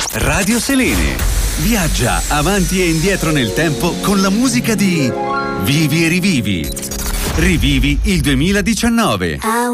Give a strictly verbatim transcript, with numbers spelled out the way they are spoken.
Radio Selene. Viaggia avanti e indietro nel tempo con la musica di Vivi e rivivi. Rivivi il duemiladiciannove.